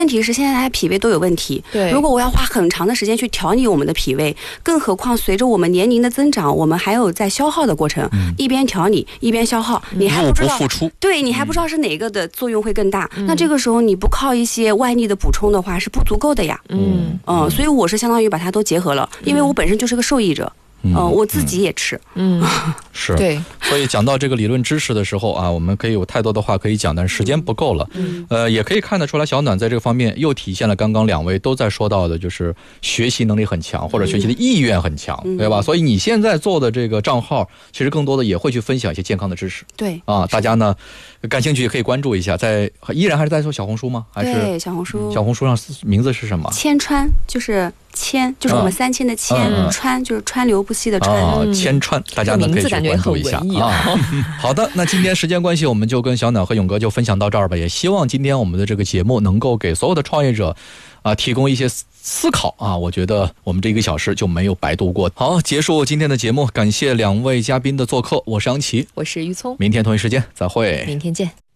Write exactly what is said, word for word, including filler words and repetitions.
问题是现在大家脾胃都有问题， 对， 如果我要花很长的时间去调理我们的脾胃，更何况随着我们年龄的增长，我们还有在消耗的过程， 嗯、 一边调理一边消耗，你还不知道入不敷出， 对你还不知道是哪个的作用会更大。嗯、那这个时候你不靠一些外力的补充的话是不足够的呀。嗯嗯，所以我是相当于把它都结合了，因为我本身就是个受益者。嗯、呃，我自己也吃。 嗯， 是。 对。 所以讲到这个理论知识的时候啊，我们可以有太多的话可以讲，但是时间不够了。嗯。呃，也可以看得出来，小暖在这个方面又体现了刚刚两位都在说到的，就是学习能力很强，或者学习的意愿很强，嗯、对吧？所以你现在做的这个账号，其实更多的也会去分享一些健康的知识。 对。 啊，大家呢感兴趣也可以关注一下，在依然还是在做小红书吗？还是对小红书？ 小红书上名字是什么？ 千川，就是千，就是我们三千的千，嗯、川就是川流不息的川。 啊，千川，大家呢可以去关注一下啊。好的，那今天时间关系，我们就跟小暖和勇哥就分享到这儿吧。也希望今天我们的这个节目能够给所有的创业者啊提供一些思考啊。我觉得我们这一个小时就没有白度过。好，结束今天的节目，感谢两位嘉宾的做客，我是杨奇， 我是于聪， 明天同一时间再会， 明天见。